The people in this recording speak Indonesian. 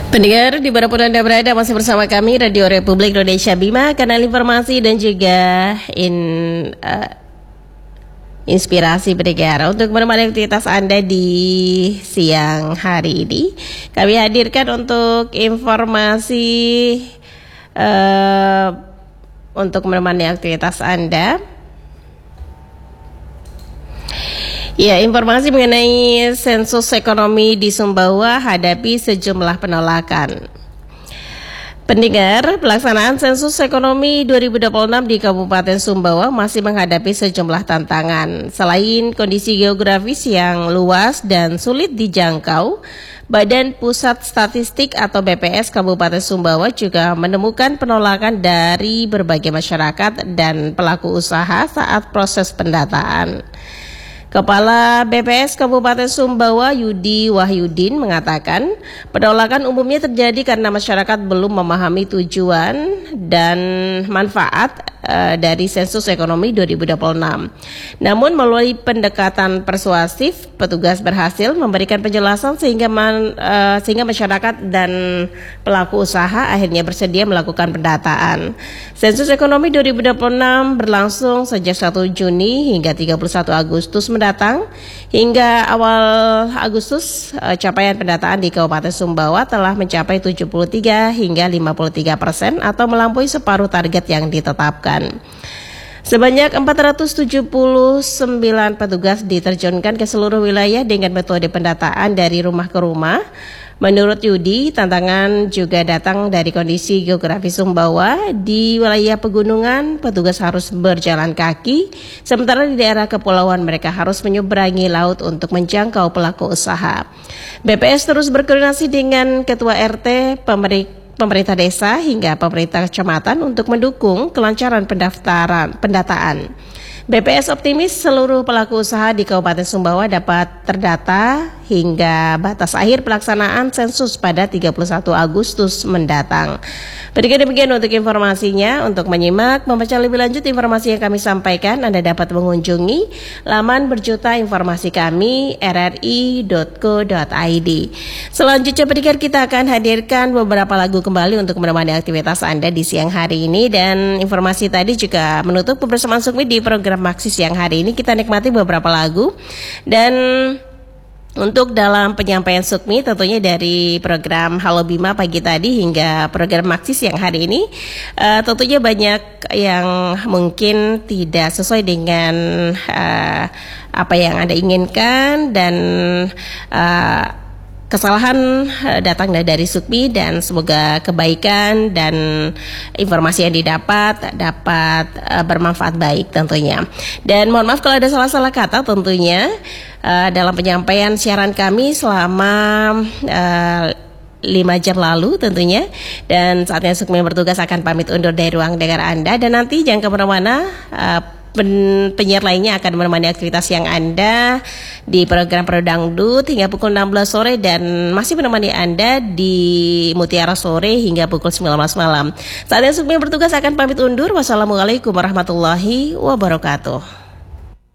Pendengar dimanapun Anda berada, masih bersama kami Radio Republik Indonesia Bima, kanal informasi dan juga inspirasi pendengar untuk menemani aktivitas Anda di siang hari ini. Kami hadirkan untuk informasi untuk menemani aktivitas Anda. Ya, informasi mengenai sensus ekonomi di Sumbawa hadapi sejumlah penolakan. Pendengar, pelaksanaan sensus ekonomi 2026 di Kabupaten Sumbawa masih menghadapi sejumlah tantangan. Selain kondisi geografis yang luas dan sulit dijangkau, Badan Pusat Statistik atau BPS Kabupaten Sumbawa juga menemukan penolakan dari berbagai masyarakat dan pelaku usaha saat proses pendataan. Kepala BPS Kabupaten Sumbawa Yudi Wahyudin mengatakan penolakan umumnya terjadi karena masyarakat belum memahami tujuan dan manfaat dari sensus ekonomi 2026. Namun melalui pendekatan persuasif, petugas berhasil memberikan penjelasan sehingga masyarakat dan pelaku usaha akhirnya bersedia melakukan pendataan. Sensus ekonomi 2026 berlangsung sejak 1 Juni hingga 31 Agustus mendatang. Hingga awal Agustus, capaian pendataan di Kabupaten Sumbawa telah mencapai 73 hingga 53% atau melampaui separuh target yang ditetapkan. Sebanyak 479 petugas diterjunkan ke seluruh wilayah dengan metode pendataan dari rumah ke rumah. Menurut Yudi, tantangan juga datang dari kondisi geografi Sumbawa. Di wilayah pegunungan, petugas harus berjalan kaki, sementara di daerah kepulauan mereka harus menyeberangi laut untuk menjangkau pelaku usaha. BPS terus berkoordinasi dengan Ketua RT, pemerintah desa hingga pemerintah kecamatan untuk mendukung kelancaran pendataan. BPS optimis seluruh pelaku usaha di Kabupaten Sumbawa dapat terdata hingga batas akhir pelaksanaan sensus pada 31 Agustus mendatang. Demikian untuk informasinya. Untuk menyimak, membaca lebih lanjut informasi yang kami sampaikan, Anda dapat mengunjungi laman berjuta informasi kami rri.co.id. Selanjutnya pendengar, kita akan hadirkan beberapa lagu kembali untuk menemani aktivitas Anda di siang hari ini, dan informasi tadi juga menutup kebersamaan Sukmi di program Maksi siang hari ini. Kita nikmati beberapa lagu, dan untuk dalam penyampaian Sukmi tentunya dari program Halo Bima pagi tadi hingga program Maksi siang hari ini, tentunya banyak yang mungkin tidak sesuai dengan apa yang Anda inginkan, dan kesalahan datang dari Sukmi, dan semoga kebaikan dan informasi yang dapat bermanfaat baik tentunya. Dan mohon maaf kalau ada salah-salah kata tentunya dalam penyampaian siaran kami selama 5 jam lalu tentunya. Dan saatnya Sukmi bertugas akan pamit undur dari ruang dengar Anda, dan nanti jangan kemana-mana, penyiar lainnya akan menemani aktivitas yang Anda di program Dangdut hingga pukul 16 sore, dan masih menemani Anda di Mutiara sore hingga pukul 19 malam. Saatnya Sukmi bertugas akan pamit undur. Wassalamualaikum warahmatullahi wabarakatuh.